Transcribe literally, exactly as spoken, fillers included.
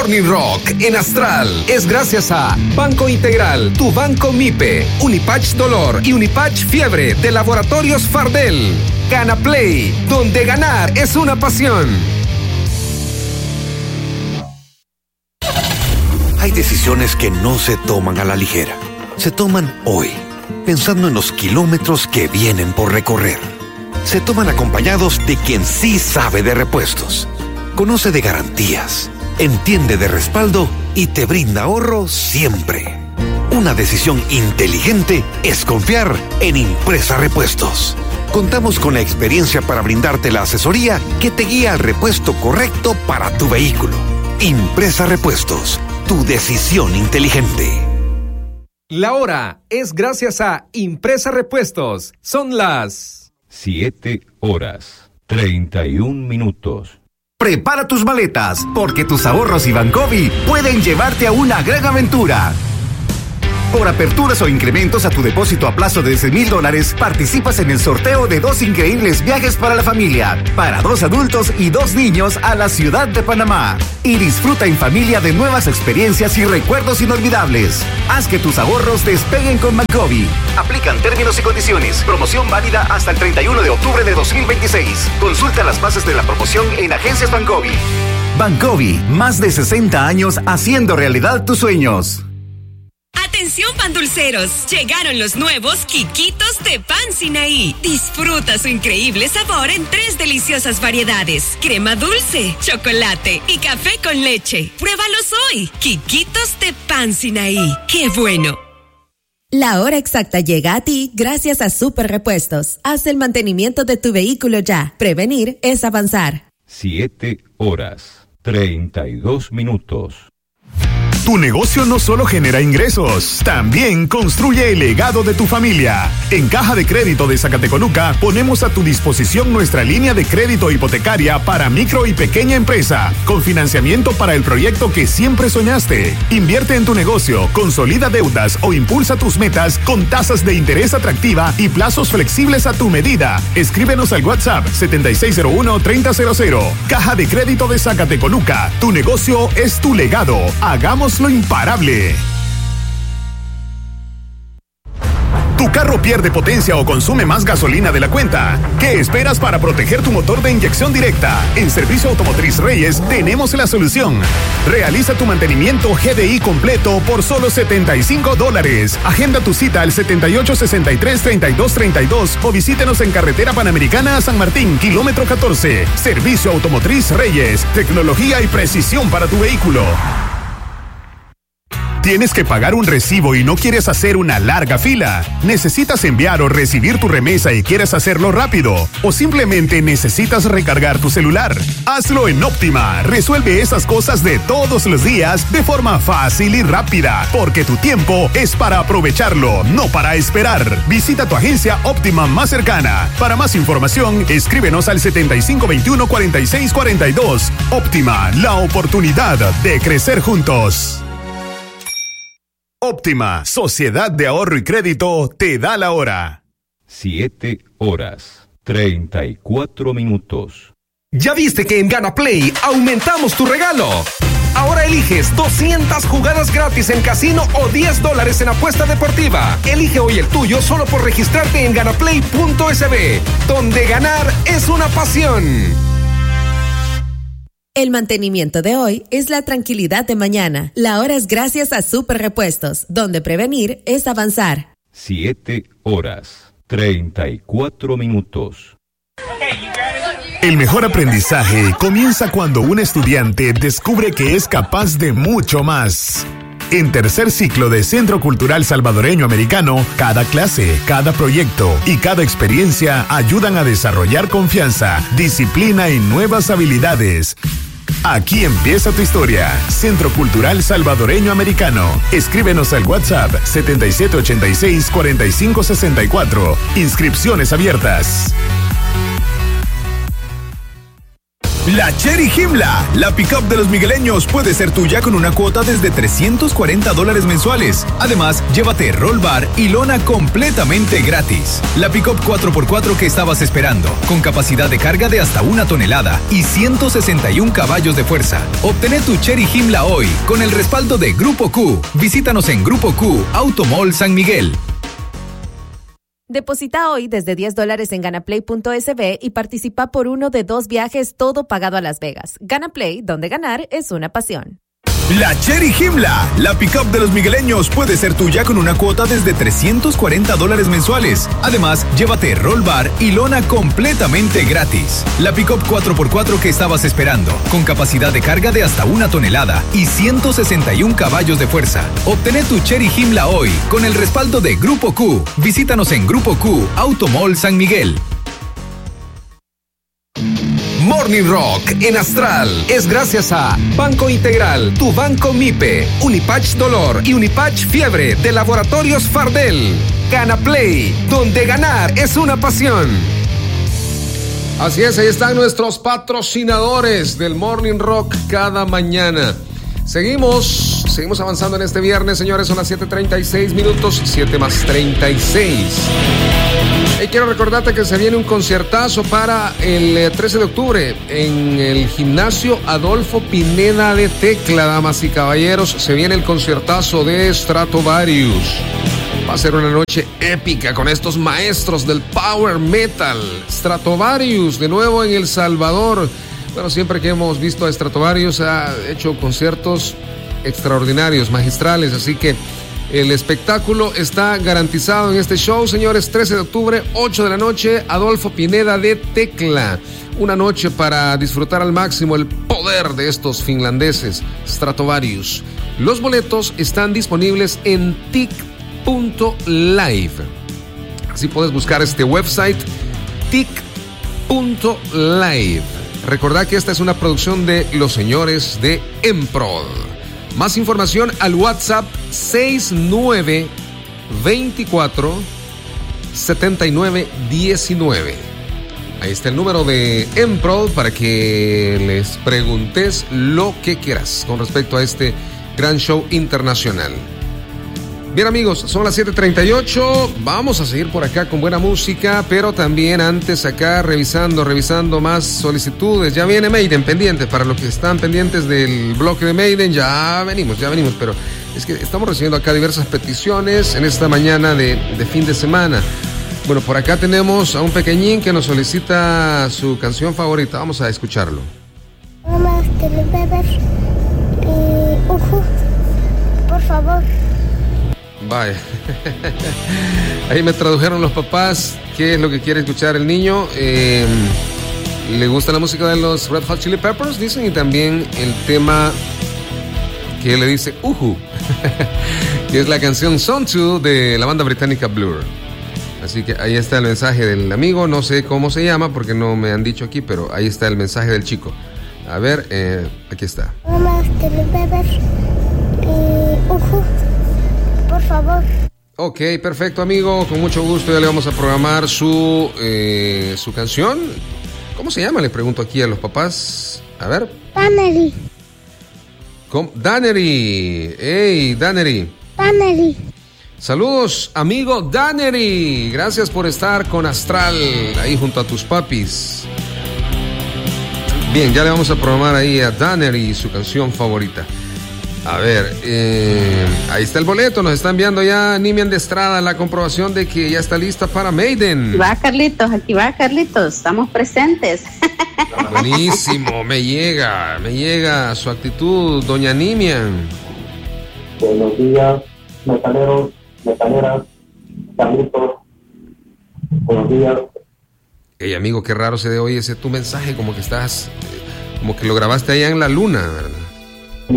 Morning Rock en Astral es gracias a Banco Integral, tu banco MIPE, Unipatch Dolor y Unipatch Fiebre de Laboratorios Fardel. Gana Play, donde ganar es una pasión. Hay decisiones que no se toman a la ligera. Se toman hoy, pensando en los kilómetros que vienen por recorrer. Se toman acompañados de quien sí sabe de repuestos, conoce de garantías, entiende de respaldo y te brinda ahorro siempre. Una decisión inteligente es confiar en Impresa Repuestos. Contamos con la experiencia para brindarte la asesoría que te guía al repuesto correcto para tu vehículo. Impresa Repuestos, tu decisión inteligente. La hora es gracias a Impresa Repuestos. Son las siete horas, treinta y un minutos. Prepara tus maletas, porque tus ahorros y Bancovi pueden llevarte a una gran aventura. Por aperturas o incrementos a tu depósito a plazo de diez mil dólares, participas en el sorteo de dos increíbles viajes para la familia, para dos adultos y dos niños a la ciudad de Panamá. Y disfruta en familia de nuevas experiencias y recuerdos inolvidables. Haz que tus ahorros despeguen con Bancovi. Aplican términos y condiciones. Promoción válida hasta el treinta y uno de octubre de dos mil veintiséis. Consulta las bases de la promoción en Agencias Bancovi. Bancovi, más de sesenta años haciendo realidad tus sueños. Atención pandulceros, llegaron los nuevos Quiquitos de Pan Sinaí. Disfruta su increíble sabor en tres deliciosas variedades: crema dulce, chocolate y café con leche. Pruébalos hoy. Quiquitos de Pan Sinaí. ¡Qué bueno! La hora exacta llega a ti gracias a Super Repuestos. Haz el mantenimiento de tu vehículo ya. Prevenir es avanzar. siete horas, treinta y dos minutos. Tu negocio no solo genera ingresos, también construye el legado de tu familia. En Caja de Crédito de Zacatecoluca ponemos a tu disposición nuestra línea de crédito hipotecaria para micro y pequeña empresa, con financiamiento para el proyecto que siempre soñaste. Invierte en tu negocio, consolida deudas o impulsa tus metas con tasas de interés atractiva y plazos flexibles a tu medida. Escríbenos al WhatsApp setenta y seis cero uno, treinta cero cero. Caja de Crédito de Zacatecoluca. Tu negocio es tu legado. Hagamos lo imparable. Tu carro pierde potencia o consume más gasolina de la cuenta. ¿Qué esperas para proteger tu motor de inyección directa? En Servicio Automotriz Reyes tenemos la solución. Realiza tu mantenimiento G D I completo por solo setenta y cinco dólares. Agenda tu cita al setenta y ocho sesenta y tres treinta y dos treinta y dos o visítenos en Carretera Panamericana a San Martín, kilómetro catorce. Servicio Automotriz Reyes. Tecnología y precisión para tu vehículo. ¿Tienes que pagar un recibo y no quieres hacer una larga fila? ¿Necesitas enviar o recibir tu remesa y quieres hacerlo rápido? ¿O simplemente necesitas recargar tu celular? Hazlo en Óptima. Resuelve esas cosas de todos los días de forma fácil y rápida, porque tu tiempo es para aprovecharlo, no para esperar. Visita tu agencia Óptima más cercana. Para más información, escríbenos al setenta y cinco veintiuno cuarenta y seis cuarenta y dos. Óptima, la oportunidad de crecer juntos. Óptima, Sociedad de Ahorro y Crédito, te da la hora. siete horas, treinta y cuatro minutos. ¿Ya viste que en Gana Play aumentamos tu regalo? Ahora eliges doscientas jugadas gratis en casino o diez dólares en apuesta deportiva. Elige hoy el tuyo solo por registrarte en ganaplay punto es be, donde ganar es una pasión. El mantenimiento de hoy es la tranquilidad de mañana. La hora es gracias a Super Repuestos, donde prevenir es avanzar. siete horas, treinta y cuatro minutos. El mejor aprendizaje comienza cuando un estudiante descubre que es capaz de mucho más. En tercer ciclo de Centro Cultural Salvadoreño Americano, cada clase, cada proyecto y cada experiencia ayudan a desarrollar confianza, disciplina y nuevas habilidades. Aquí empieza tu historia. Centro Cultural Salvadoreño Americano. Escríbenos al WhatsApp setenta y siete ochenta y seis cuarenta y cinco sesenta y cuatro. Inscripciones abiertas. La Cherry Himla, la pick-up de los migueleños, puede ser tuya con una cuota desde trescientos cuarenta dólares mensuales. Además, llévate roll bar y lona completamente gratis. La pick-up cuatro por cuatro que estabas esperando, con capacidad de carga de hasta una tonelada y ciento sesenta y un caballos de fuerza. Obtené tu Cherry Himla hoy con el respaldo de Grupo Q. Visítanos en Grupo Q, Automall San Miguel. Deposita hoy desde diez dólares en ganaplay punto es be y participa por uno de dos viajes, todo pagado a Las Vegas. Ganaplay, donde ganar es una pasión. La Cherry Himla, la pick-up de los migueleños, puede ser tuya con una cuota desde trescientos cuarenta dólares mensuales. Además, llévate roll bar y lona completamente gratis. La pick-up cuatro por cuatro que estabas esperando, con capacidad de carga de hasta una tonelada y ciento sesenta y un caballos de fuerza. Obtené tu Cherry Himla hoy con el respaldo de Grupo Q. Visítanos en Grupo Q, Automall San Miguel. Morning Rock en Astral es gracias a Banco Integral, tu banco MIPE, Unipatch Dolor y Unipatch Fiebre de Laboratorios Fardel. Gana Play, donde ganar es una pasión. Así es, ahí están nuestros patrocinadores del Morning Rock cada mañana. Seguimos, seguimos avanzando en este viernes, señores, son las siete treinta y seis minutos, siete más treinta y seis. Y quiero recordarte que se viene un conciertazo para el trece de octubre en el gimnasio Adolfo Pineda de Tecla, damas y caballeros. Se viene el conciertazo de Stratovarius. Va a ser una noche épica con estos maestros del power metal. Stratovarius, de nuevo en El Salvador. Bueno, siempre que hemos visto a Stratovarius ha hecho conciertos extraordinarios, magistrales, así que el espectáculo está garantizado en este show, señores. trece de octubre, ocho de la noche, Adolfo Pineda de Tecla. Una noche para disfrutar al máximo el poder de estos finlandeses, Stratovarius. Los boletos están disponibles en tic punto live. Así puedes buscar este website, tic punto live. Recordad que esta es una producción de los señores de Emprod. Más información al WhatsApp seis nueve dos cuatro siete nueve uno nueve. Ahí está el número de Emprod para que les preguntes lo que quieras con respecto a este gran show internacional. Bien, amigos, son las siete treinta y ocho. Vamos a seguir por acá con buena música, pero también antes acá revisando, revisando más solicitudes. Ya viene Maiden pendiente. Para los que están pendientes del bloque de Maiden, ya venimos, ya venimos. Pero es que estamos recibiendo acá diversas peticiones en esta mañana de, de fin de semana. Bueno, por acá tenemos a un pequeñín que nos solicita su canción favorita. Vamos a escucharlo. Mamá, que le bebes y ujú, por favor. Vaya. Ahí me tradujeron los papás qué es lo que quiere escuchar el niño. Eh, le gusta la música de los Red Hot Chili Peppers, dicen, y también el tema que le dice Uhu, que es la canción Song two de la banda británica Blur. Así que ahí está el mensaje del amigo. No sé cómo se llama porque no me han dicho aquí, pero ahí está el mensaje del chico. A ver, eh, aquí está. Mamá, que le bebes y uhu, por favor. Ok, perfecto, amigo. Con mucho gusto ya le vamos a programar su, eh, su canción. ¿Cómo se llama? Le pregunto aquí a los papás. A ver. Danery. ¿Cómo? Danery. Hey, Danery. Danery. Saludos, amigo Danery. Gracias por estar con Astral ahí junto a tus papis. Bien, ya le vamos a programar ahí a Danery su canción favorita. A ver, eh, ahí está el boleto. Nos está enviando ya Nimian de Estrada la comprobación de que ya está lista para Maiden. Aquí va, Carlitos, aquí va, Carlitos. Estamos presentes. Buenísimo, me llega, me llega su actitud, doña Nimian. Buenos días, metaleros, metaleras, Carlitos. Buenos días. Hey, amigo, qué raro se de hoy ese tu mensaje, como que estás, como que lo grabaste allá en la luna, ¿verdad?